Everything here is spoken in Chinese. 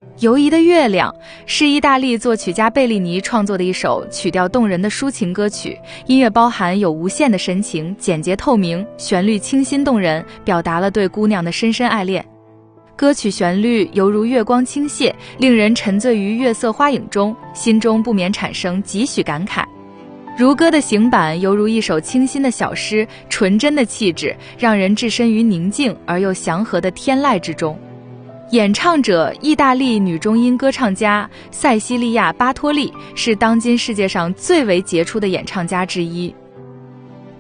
游移的月亮是意大利作曲家贝利尼创作的一首曲调动人的抒情歌曲，音乐包含有无限的深情，简洁透明，旋律清新动人，表达了对姑娘的深深爱恋。歌曲旋律犹如月光倾泻，令人沉醉于月色花影中，心中不免产生几许感慨。如歌的行板犹如一首清新的小诗，纯真的气质让人置身于宁静而又祥和的天籁之中。演唱者意大利女中音歌唱家塞西利亚·巴托利是当今世界上最为杰出的演唱家之一，